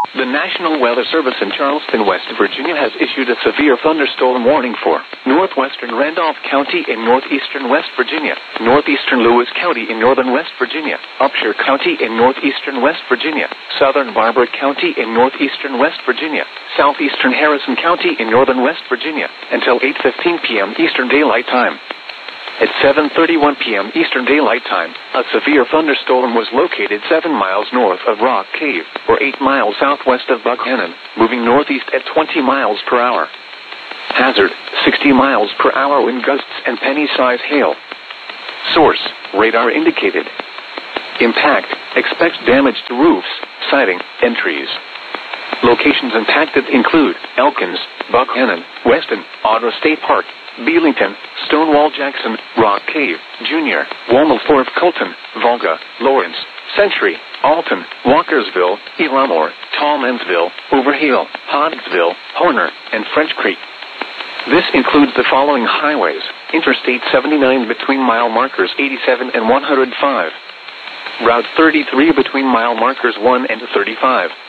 The National Weather Service in Charleston, West Virginia has issued a severe thunderstorm warning for northwestern Randolph County in northeastern West Virginia, northeastern Lewis County in northern West Virginia, Upshur County in northeastern West Virginia, southern Barbara County in northeastern West Virginia, southeastern Harrison County in northern West Virginia, until 8:15 p.m. Eastern Daylight Time. At 7:31 p.m. Eastern Daylight Time, a severe thunderstorm was located 7 miles north of Rock Cave, or 8 miles southwest of Buckhannon, moving northeast at 20 miles per hour. Hazard, 60 miles per hour wind gusts and penny-size hail. Source, radar indicated. Impact, expect damage to roofs, siding, and trees. Locations impacted include Elkins, Buckhannon, Weston, Audra State Park, Belington, Stonewall Jackson, Rock Cave, Junior, Womelsdorf, Colton, Volga, Lawrence, Century, Alton, Walkersville, Elamore, Tallmansville, Overhill, Hodgesville, Horner, and French Creek. This includes the following highways: Interstate 79 between mile markers 87 and 105. Route 33 between mile markers 1 and 35.